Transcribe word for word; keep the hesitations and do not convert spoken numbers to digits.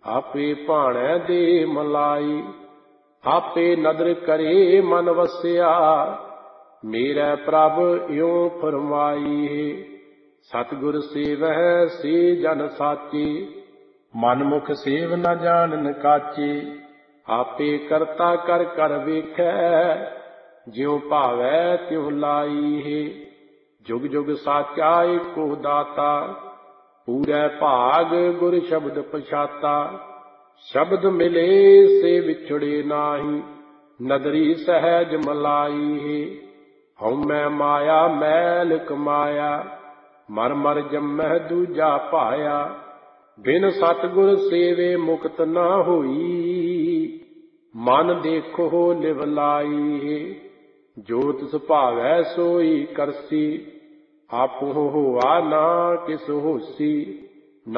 ਆਪੇ ਭਾਣੈ ਦੇ ਮਲਾਈ। ਆਪੇ ਨਦਰ ਕਰੇ ਮਨ ਵਸਿਆ, ਮੇਰਾ ਪ੍ਰਭ ਇਉ ਫਰਮਾਈ। ਸਤਿਗੁਰ ਸੇਵਹਿ ਸੇ ਜਨ ਸਾਚੇ, ਮਨਮੁਖ ਸੇਵ ਨ ਜਾਣਨ ਕਾਚੇ। ਆਪੇ ਕਰਤਾ ਕਰ ਕਰ ਵੇਖੈ, ਜਿਉ ਭਾਵੈ ਤਿਉ ਲਾਈ। ਜੁਗ ਜੁਗ ਸਾਚਾ ਏਕੋ ਦਾਤਾ, ਪੂਰੈ ਭਾਗ ਗੁਰ ਸ਼ਬਦ ਪਛਾਤਾ। ਸ਼ਬਦ ਮਿਲੇ ਸੇ ਵਿਛੜੇ ਨਾਹੀ, ਨਦਰੀ ਸਹਿਜ ਮਲਾਈ। ਹਉਮੈ ਮਾਇਆ ਮੈਲ ਕਮਾਇਆ, ਮਰ ਮਰ ਜੰਮਹਿ ਦੂਜਾ ਭਾਇਆ। ਬਿਨ ਸਤਿਗੁਰ ਸੇਵੇ ਮੁਕਤ ਨਾ ਹੋਈ, ਮਨ ਦੇਖੋ ਲਿਵ ਲਾਈ। ਜੋ ਤਿਸ ਭਾਵੈ ਸੋਈ ਕਰਸੀ, ਆਪੋ ਹੋਆ ਨਾ ਕਿਸ ਹੋਸੀ।